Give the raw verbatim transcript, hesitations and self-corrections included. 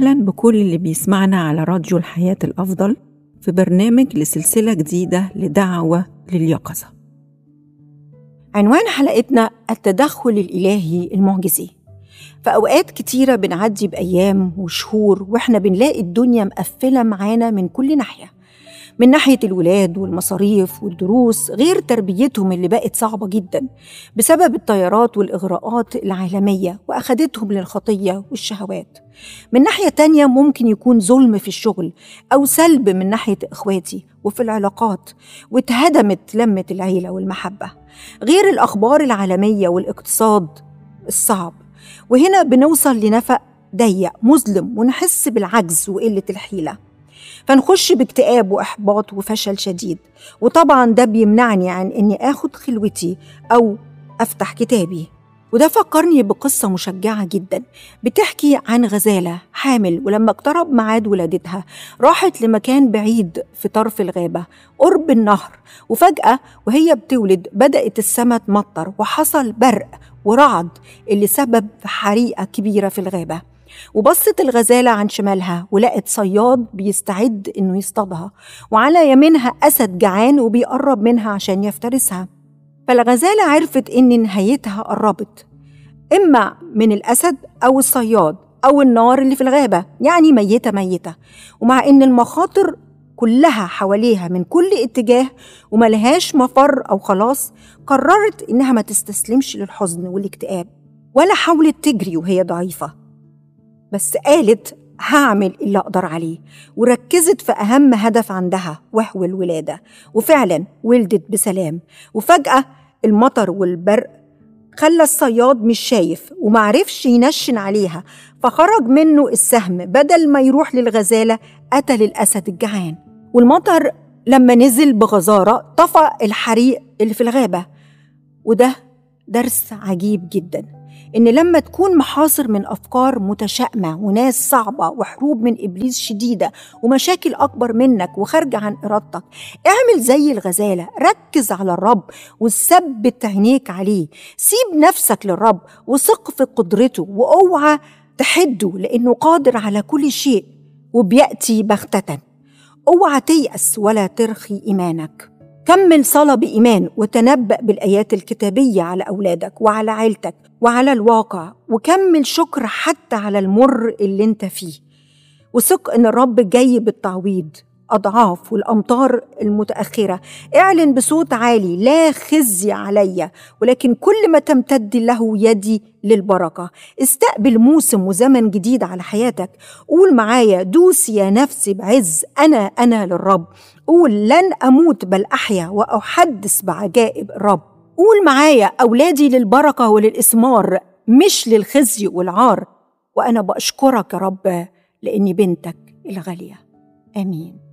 أهلاً بكل اللي بيسمعنا على راديو الحياة الأفضل في برنامج لسلسلة جديدة لدعوة لليقظة. عنوان حلقتنا التدخل الإلهي المعجزي. فأوقات كتيرة بنعدي بأيام وشهور وإحنا بنلاقي الدنيا مقفلة معانا من كل ناحية، من ناحية الولاد والمصاريف والدروس، غير تربيتهم اللي بقت صعبة جدا بسبب التيارات والإغراءات العالمية وأخدتهم للخطية والشهوات. من ناحية تانية ممكن يكون ظلم في الشغل أو سلب من ناحية إخواتي وفي العلاقات، واتهدمت لمة العيلة والمحبة، غير الأخبار العالمية والاقتصاد الصعب. وهنا بنوصل لنفق ضيق مظلم ونحس بالعجز وقلة الحيلة، فنخش باكتئاب وإحباط وفشل شديد. وطبعا ده بيمنعني عن إني آخد خلوتي أو أفتح كتابي. وده فكرني بقصة مشجعة جدا بتحكي عن غزالة حامل، ولما اقترب ميعاد ولادتها راحت لمكان بعيد في طرف الغابة قرب النهر، وفجأة وهي بتولد بدأت السماء تمطر وحصل برق ورعد اللي سبب في حريقة كبيرة في الغابة. وبصت الغزالة عن شمالها ولقت صياد بيستعد إنه يصطادها، وعلى يمينها أسد جعان وبيقرب منها عشان يفترسها. فالغزالة عرفت إن نهايتها قربت، إما من الأسد أو الصياد أو النار اللي في الغابة، يعني ميتة ميتة. ومع إن المخاطر كلها حواليها من كل اتجاه وملهاش مفر أو خلاص، قررت إنها ما تستسلمش للحزن والاكتئاب، ولا حاولت تجري وهي ضعيفة، بس قالت هعمل اللي أقدر عليه، وركزت في أهم هدف عندها وهو الولادة. وفعلا ولدت بسلام. وفجأة المطر والبرق خلى الصياد مش شايف ومعرفش ينشن عليها، فخرج منه السهم، بدل ما يروح للغزالة قتل الأسد الجعان. والمطر لما نزل بغزارة طفى الحريق اللي في الغابة. وده درس عجيب جدا، إن لما تكون محاصر من أفكار متشائمة وناس صعبة وحروب من إبليس شديدة ومشاكل أكبر منك وخارجة عن إرادتك، اعمل زي الغزالة، ركز على الرب وثبت عينيك عليه. سيب نفسك للرب وثق في قدرته، وأوعى تحده لأنه قادر على كل شيء وبيأتي بغتة. أوعى تيأس ولا ترخي إيمانك. كمل صلاة بإيمان وتنبأ بالآيات الكتابية على أولادك وعلى عيلتك وعلى الواقع، وكمل شكر حتى على المر اللي انت فيه، وثق إن الرب جاي بالتعويض أضعاف والأمطار المتأخرة. اعلن بصوت عالي لا خزي عليا، ولكن كل ما تمتد له يدي للبركة. استقبل موسم وزمن جديد على حياتك. قول معايا دوس يا نفسي بعز، أنا أنا للرب. قول لن أموت بل أحيا وأحدث بعجائب الرب. قول معايا أولادي للبركة وللإثمار مش للخزي والعار. وأنا بأشكرك يا رب لأني بنتك الغالية. آمين.